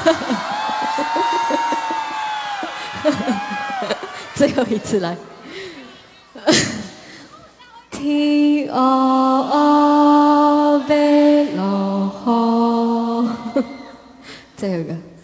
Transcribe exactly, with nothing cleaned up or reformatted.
最后一次来。天黑黑要落雨。最后一个。